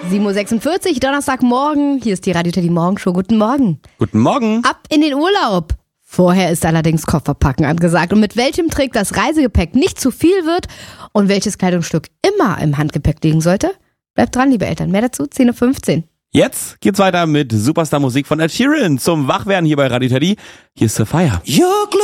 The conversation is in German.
7.46 Uhr, Donnerstagmorgen. Hier ist die Radio Teddy Morgenshow. Guten Morgen. Guten Morgen. Ab in den Urlaub. Vorher ist allerdings Kofferpacken angesagt. Und mit welchem Trick das Reisegepäck nicht zu viel wird und welches Kleidungsstück immer im Handgepäck liegen sollte? Bleibt dran, liebe Eltern. Mehr dazu, 10.15 Uhr. Jetzt geht's weiter mit Superstar-Musik von Ed Sheeran zum Wachwerden hier bei Radio Teddy. Hier ist Sapphire.